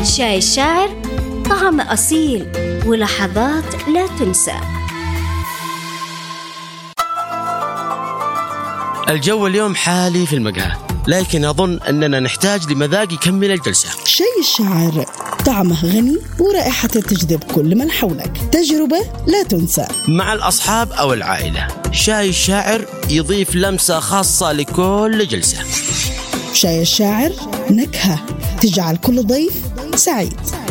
شاي الشاعر، طعم أصيل ولحظات لا تنسى. الجو اليوم حالي في المقهى، لكن أظن أننا نحتاج لمذاق يكمل الجلسة. شاي الشاعر، طعمه غني ورائحته تجذب كل من حولك، تجربة لا تنسى مع الأصحاب أو العائلة. شاي الشاعر يضيف لمسة خاصة لكل جلسة. شاي الشاعر، نكهة تجعل كل ضيف سعيد.